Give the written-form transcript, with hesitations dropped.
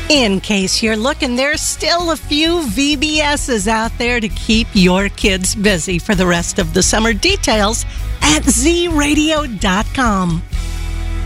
In case you're looking, there's still a few VBSs out there to keep your kids busy for the rest of the summer. Details at zradio.com.